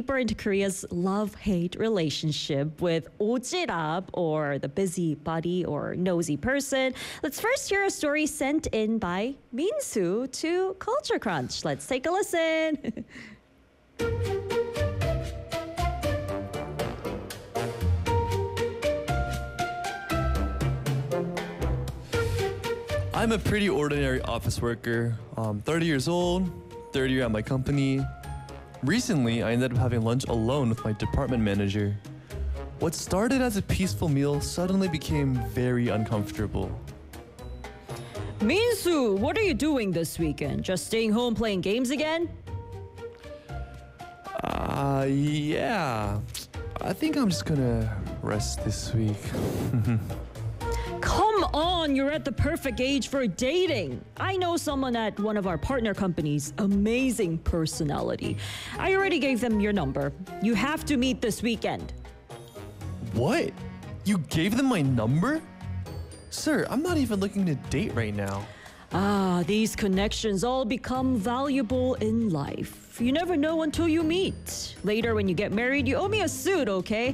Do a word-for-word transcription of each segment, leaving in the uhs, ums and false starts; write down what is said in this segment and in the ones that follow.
deeper into Korea's love-hate relationship with ojirap, or the busybody or nosy person. Let's first hear a story sent in by Minsu to Culture Crunch. Let's take a listen. I'm a pretty ordinary office worker. I'm thirty years old, third year at my company. Recently, I ended up having lunch alone with my department manager. What started as a peaceful meal suddenly became very uncomfortable. Minsu, what are you doing this weekend? Just staying home playing games again? Uh, yeah. I think I'm just gonna rest this week. Come on, you're at the perfect age for dating. I know someone at one of our partner companies, amazing personality. I already gave them your number. You have to meet this weekend. What? You gave them my number? Sir, I'm not even looking to date right now. Ah, these connections all become valuable in life. You never know until you meet. Later, when you get married, you owe me a suit, okay?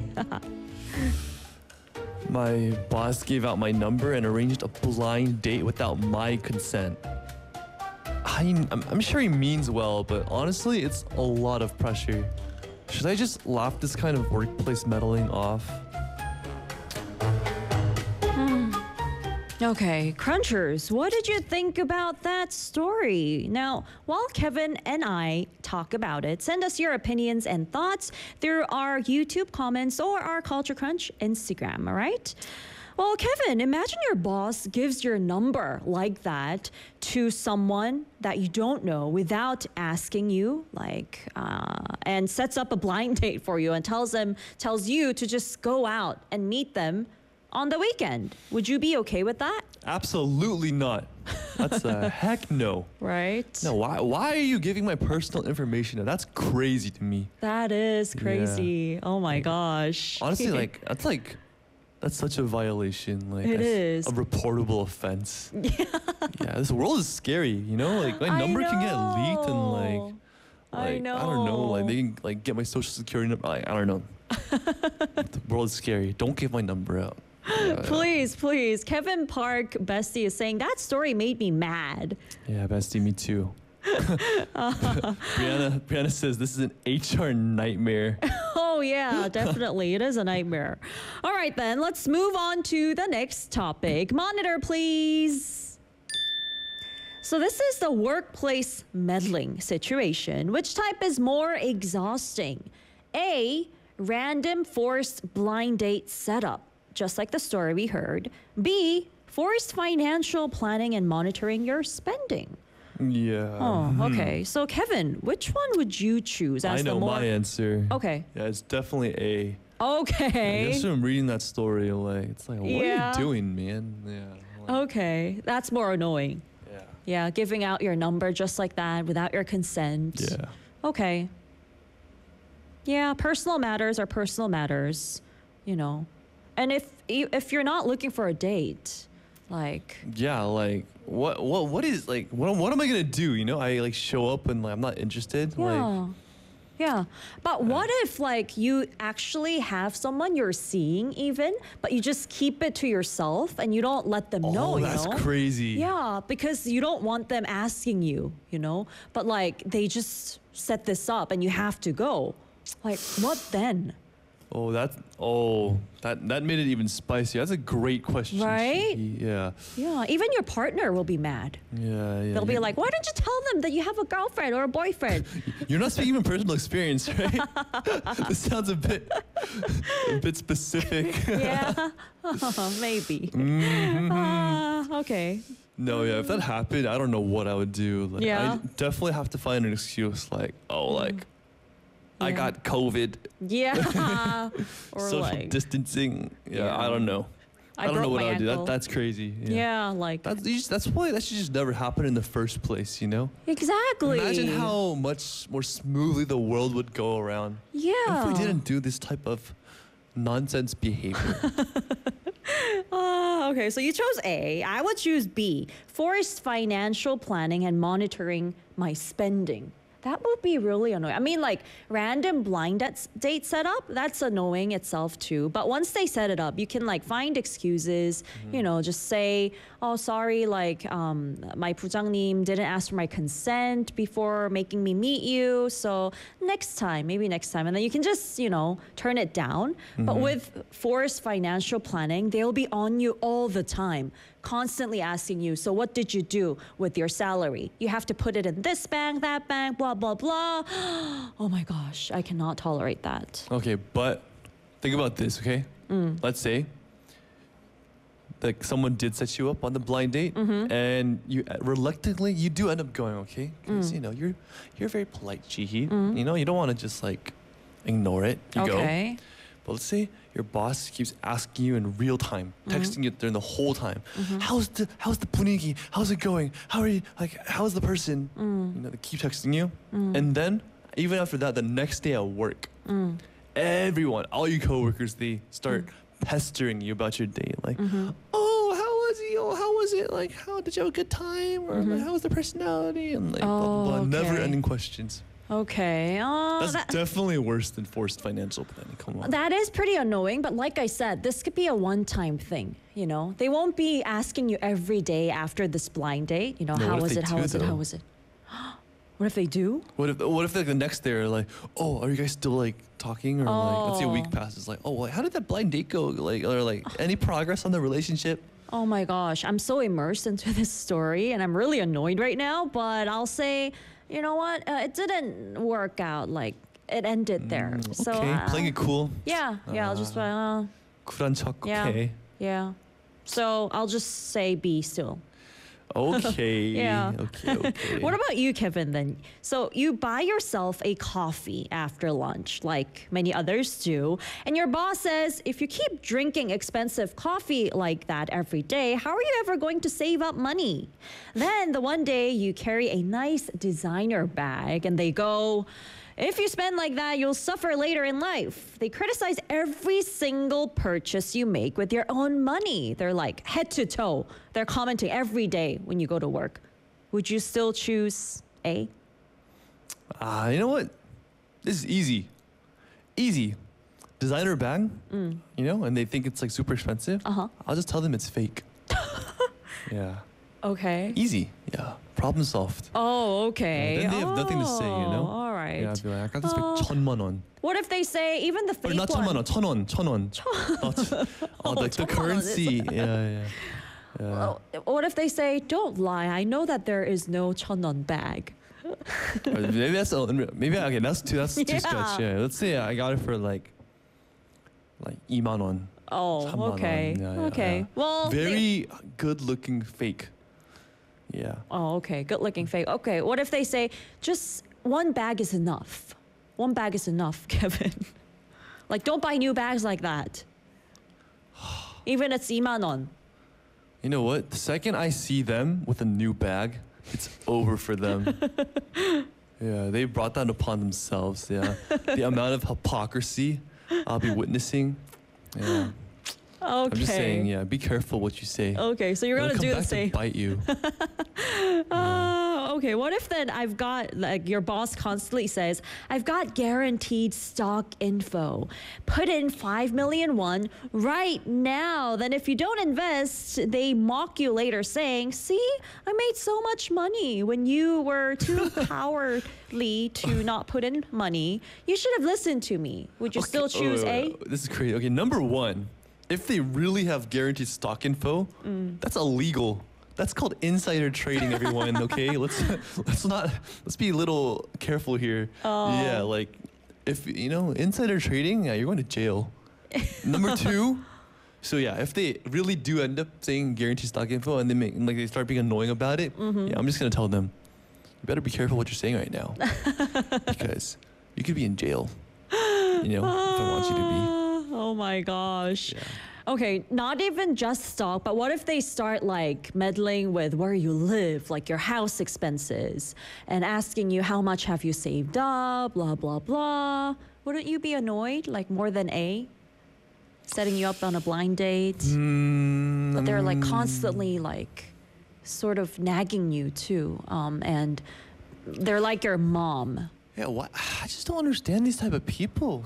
My boss gave out my number and arranged a blind date without my consent. I, I'm, I'm sure he means well, but honestly, it's a lot of pressure. Should I just laugh this kind of workplace meddling off? Okay, Crunchers, what did you think about that story? Now, while Kevin and I talk about it, send us your opinions and thoughts through our YouTube comments or our Culture Crunch Instagram, all right? Well, Kevin, imagine your boss gives your number like that to someone that you don't know without asking you, like, uh, and sets up a blind date for you and tells them, tells you to just go out and meet them on the weekend. Would you be okay with that? Absolutely not. That's a heck no. Right? No, why why are you giving my personal information? That's crazy to me. That is crazy. Oh my gosh. Honestly, like that's like that's such a violation. Like It that's is. a reportable offense. Yeah. Yeah, this world is scary, you know? Like my I number can get leaked and like know. like I know. I don't know, like they can like get my social security number. Like, I don't know. The world is scary. Don't give my number out. Yeah, Please, please. Kevin Park, bestie, is saying that story made me mad. yeah, bestie, me too. Brianna, Brianna says this is an H R nightmare. Oh, yeah, definitely. It is a nightmare. All right, then, let's move on to the next topic. Monitor, please. So this is the workplace meddling situation. Which type is more exhausting? A, random forced blind date setup, just like the story we heard. B, forced financial planning and monitoring your spending. Yeah. Oh, okay. So Kevin, which one would you choose as I know the more my answer. Okay. Yeah, it's definitely A. Okay. Yesterday I'm reading that story, like it's like, what Yeah. are you doing, man? Yeah. Like, Okay. That's more annoying. yeah. Yeah, giving out your number just like that without your consent. Yeah. Okay. Yeah, personal matters are personal matters, you know. And if if you're not looking for a date, like Yeah, like what what what is like what what am I gonna do? You know, I like show up and like I'm not interested. Like yeah. Yeah. But what if like you actually have someone you're seeing even, but you just keep it to yourself and you don't let them know, oh, you that's know? crazy. Yeah, because you don't want them asking you, you know? But like they just set this up and you have to go. Like what then? Oh, that's oh that that made it even spicier. That's a great question. Right? Shiki. Yeah. Yeah, even your partner will be mad. Yeah. Yeah. They'll be You- like, why don't you tell them that you have a girlfriend or a boyfriend? You're not speaking from personal experience, right? This sounds a bit a bit specific. Yeah, maybe. Mhm. Ah, okay. No, yeah, if that happened, I don't know what I would do. Like, Yeah. I definitely have to find an excuse like, oh, like, I Yeah. got COVID, Yeah. Or social like, distancing. Yeah, Yeah. I don't know. I, I, don't know broke what my I would do. That, ankle. that's crazy. Yeah. yeah, like That's, you just, that's why that should just never happen in the first place, you know? exactly. Imagine how much more smoothly the world would go around Yeah. if we didn't do this type of nonsense behavior. Ah, okay, so you chose A. I would choose B. Forced financial planning and monitoring my spending. That would be really annoying. I mean, like random blind dat- date setup, that's annoying itself too. But once they set it up, you can like find excuses, you know, just say, oh, sorry, like um, my 부장님 didn't ask for my consent before making me meet you. So next time, maybe next time. And then you can just, you know, turn it down. But with forced financial planning, they'll be on you all the time, constantly asking you, so what did you do with your salary? You have to put it in this bank, that bank, blah, blah, blah. Oh my gosh, I cannot tolerate that. Okay, but think about this, okay? Mm. Let's say like someone did set you up on the blind date Mm-hmm. and you uh, reluctantly you do end up going, okay? Because Mm. you know, you're you're very polite, Jihi. You know, you don't want to just like ignore it. You go. Okay. But let's say your boss keeps asking you in real time, Mm-hmm. texting you during the whole time. How's the how's the puniki? How's it going? How are you? Like, how's the person? Mm. You know, they keep texting you, and then even after that, the next day at work, Mm. everyone, all your coworkers, they start pestering you about your day. Like, Mm-hmm. oh, how was he? Oh, how was it? Like, how did you have a good time? Or like, how was the personality? And like, blah, blah, blah. Mm-hmm. Oh, okay. Never-ending questions. Okay. Oh, That's that, definitely worse than forced financial planning. Come on. that is pretty annoying. But like I said, this could be a one-time thing. You know, they won't be asking you every day after this blind date. You know, No, how what if was they it? How do, was it? How though? was it? What if they do? What if what if like the next day are like, oh, are you guys still like talking? Or like, let's say a week Oh. passes, like, oh, well, how did that blind date go? Like, or like any progress on the relationship? Oh my gosh, I'm so immersed into this story and I'm really annoyed right now. But I'll say, you know what? Uh, it didn't work out. Like it ended there. So okay, uh, playing it cool. yeah, yeah. I'll just uh, 쿨한 척. yeah, Okay. yeah. So I'll just say B still. Okay. Yeah. Okay. Okay. What about you, Kevin, then? So you buy yourself a coffee after lunch, like many others do, and your boss says, if you keep drinking expensive coffee like that every day, how are you ever going to save up money? Then the one day you carry a nice designer bag and they go, if you spend like that, you'll suffer later in life. They criticize every single purchase you make with your own money. They're like head to toe. They're commenting every day when you go to work. Would you still choose A? Ah, you know what? This is easy. Easy. Designer bag, you know, and they think it's like super expensive. Mm. Uh-huh. I'll just tell them it's fake. Yeah. Okay. Easy. Yeah. Problem solved. Oh, okay. Then they have nothing to say, you know? Oh, all right. Yeah, I'd be like, I got this Oh. fake 천만 원. What if they say even the Or fake not one? 천만 원, 천 원, 천 원. Oh, ch- oh, Oh, like the 천만 원 is- currency. Yeah, yeah. yeah. Oh, what if they say, don't lie, I know that there is no 천원 bag. Or maybe that's a, maybe okay. That's too. That's too Yeah. sketchy. Yeah. Let's say I got it for like like 이만 원. Oh, 천만 원. okay. Yeah, yeah, okay. yeah. Well, they- Very good-looking fake. Yeah. oh, okay. Good looking fake. Okay. What if they say just one bag is enough? One bag is enough, Kevin. Like, don't buy new bags like that. Even it's 이만 원. You know what? The second I see them with a new bag, it's over for them. Yeah, they brought that upon themselves. Yeah, the amount of hypocrisy I'll be witnessing. Yeah, Okay. I'm just saying. Yeah, be careful what you say. Okay, so you're It'll gonna come do back the same. to bite you. Uh, okay, what if then I've got, like, your boss constantly says, I've got guaranteed stock info. Put in five million won right now. Then if you don't invest, they mock you later saying, see, I made so much money when you were too cowardly to not put in money. You should have listened to me. Would you still Okay, choose oh, A? This is crazy. Okay, number one, if they really have guaranteed stock info, Mm. that's illegal. That's called insider trading, everyone. Okay, let's let's not let's be a little careful here. Oh. Yeah, like if you know insider trading, yeah, you're going to jail. Number two, so yeah, if they really do end up saying guaranteed stock info and they make like they start being annoying about it, Mm-hmm. yeah, I'm just gonna tell them, you better be careful what you're saying right now, because you could be in jail. You know, if I want you to be. Oh my gosh. Yeah. Okay, not even just stock, but what if they start like meddling with where you live, like your house expenses, and asking you how much have you saved up, blah, blah, blah. Wouldn't you be annoyed, like more than A? Setting you up on a blind date, Mm, but they're like constantly like sort of nagging you too, um, and they're like your mom. Yeah, what? I just don't understand these type of people.